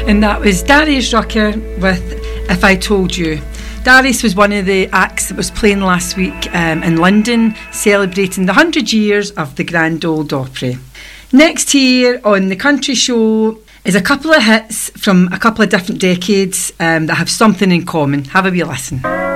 And that was Darius Rucker with If I Told You. Darius was one of the acts that was playing last week in London, celebrating the 100 years of the Grand Ole Opry. Next here on the Country Show is a couple of hits from a couple of different decades that have something in common. Have a wee listen.